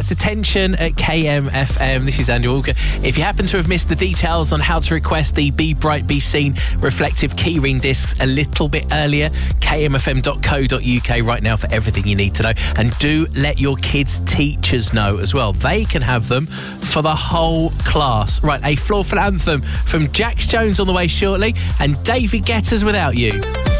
That's Attention at KMFM. This is Andrew Walker. If you happen to have missed the details on how to request the Be Bright, Be Seen reflective keyring discs a little bit earlier, kmfm.co.uk right now for everything you need to know. And do let your kids' teachers know as well. They can have them for the whole class. Right, a Floorful anthem from Jax Jones on the way shortly, and David Guetta's Without You.